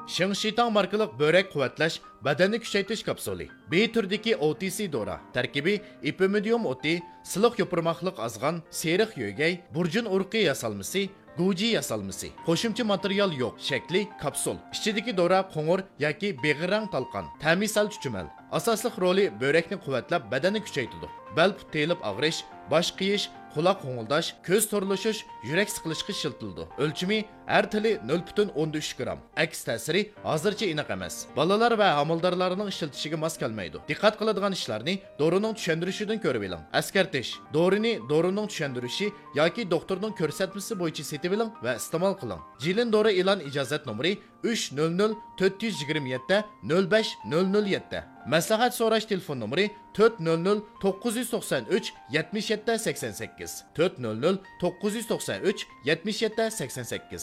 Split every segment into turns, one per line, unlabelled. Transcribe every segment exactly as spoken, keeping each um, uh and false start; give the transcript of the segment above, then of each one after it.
Shengshitang markalık börek quvvatlash, badanni kuchaytirish kapsuli. B turdagi O T C dora. Tarkibi ipimidium oti, siliq yopirmoqliq azg'an, seriq yo'gay, burjun urqi yasalmasi, Guji yasalmasi. Qo'shimcha material yo'q. Shakli kapsul. Ichidagi dora qo'ng'ir yoki beg'irang talqon. Ta'mi sal chuchumal. Asosli roli börekni quvvatlab, badanni kuchaytiradi. Bel put telib og'rish, bosh qiyish, quloq qo'ng'ildash, ko'z to'rlashish, yurak siqilishga shiltildi. O'lchimi har tili nol butun o'n uch gram. Aks ta'siri hozircha aniq emas. Balalar va homildorlarning ishlatishiga mos kelmaydi. Diqqat qiladigan ishlarni dorining tushuntirishidan ko'rib oling. Askartish. Dorini dorining tushuntirishi yoki doktorning ko'rsatmasi bo'yicha setib oling va iste'mol qiling. Jilin dori e'lon ijozat nomeri uch nol nol to'rt yuz yigirma yetti nol besh nol nol yetti. Maslahat so'rash telefon nomeri to'rt nol nol to'qqiz yuz to'qson uch yetmish yetti sakson sakkiz. to'rt nol nol to'qqiz yuz to'qson uch yetmish yetti sakson sakkiz.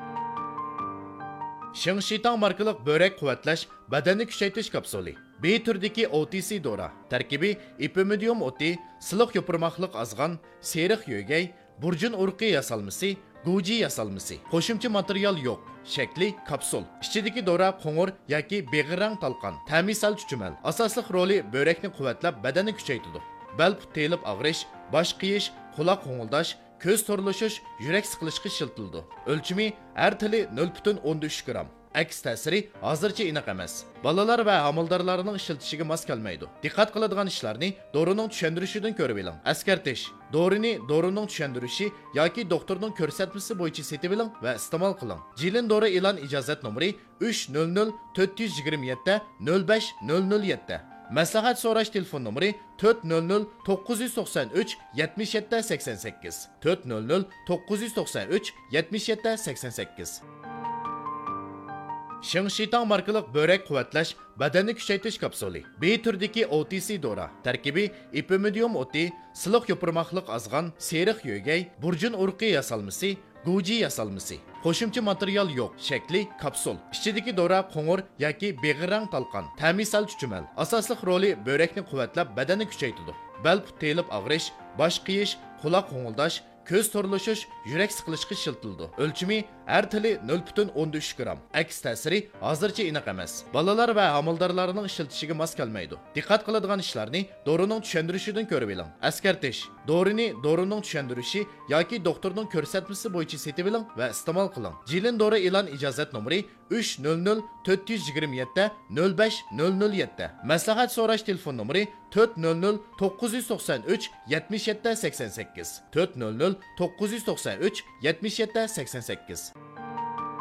Shengshitang markalık börek quvvatlash, badanni kuchaytirish kapsuli. B turdagi O T C dora. Tarkibi ipimidium oti, siliq yopirmoqliq azg'an, seriq yo'gay, burjun urqi yasalmasi, Guji yasalmasi. Qo'shimcha material yo'q. Shakli kapsul. Ichidagi dora qo'ng'ir yoki beg'irang talqon. Ta'mi sal chuchumal. Asosli roli börekni quvvatlab, badanni kuchaytiradi. Bel put telib og'rish, bosh qiyish, quloq qo'ng'ildash, ko'z to'rlashish, yurak siqilishga shiltildi. O'lchimi har tili nol butun o'n uch gram. Aks ta'siri hozircha aniq emas. Balalar va homildorlarning ishlatishiga mos kelmaydi. Diqqat qiladigan ishlarni dorining tushuntirishidan ko'rib oling. Askartish. Dorini dorining tushuntirishi yoki doktorning ko'rsatmasi bo'yicha setib oling va iste'mol qiling. Jilin dori e'lon ijozat nomeri uch nol nol to'rt yuz yigirma yetti nol besh nol nol yetti. Maslahat so'rash telefon nomeri to'rt nol nol to'qqiz yuz to'qson uch yetmish yetti sakson sakkiz. to'rt nol nol to'qqiz yuz to'qson uch yetmish yetti sakson sakkiz. Shengshitang markalık börek quvvatlash, badanni kuchaytirish kapsuli. B turdagi O T C dora. Tarkibi ipimidium oti, siliq yopirmoqliq azg'an, seriq yo'gay, burjun urqi yasalmasi, Guji yasalmasi. Qo'shimcha material yo'q. Shakli kapsul. Ichidagi dora qo'ng'ir yoki beg'irang talqon. Ta'mi sal chuchumal. Asosli roli börekni quvvatlab, badanni kuchaytiradi. Bel put telib og'rish, bosh qiyish, quloq qo'ng'ildash, ko'z to'rlashish, yurak siqilishga shiltildi. O'lchimi har tili nol butun o'n uch gram. Aks ta'siri hozircha aniq emas. Balalar va homildorlarning ishlatishiga mos kelmaydi. Diqqat qiladigan ishlarni dorining tushuntirishidan ko'rib oling. Askartish. Dorini dorining tushuntirishi yoki doktorning ko'rsatmasi bo'yicha setib oling va iste'mol qiling. Jilin dori e'lon ijozat nomeri uch nol nol to'rt yuz yigirma yetti nol besh nol nol yetti. Maslahat so'rash telefon nomeri to'rt nol nol to'qqiz yuz to'qson uch yetmish yetti sakson sakkiz. to'rt nol nol to'qqiz yuz to'qson uch yetmish yetti sakson sakkiz.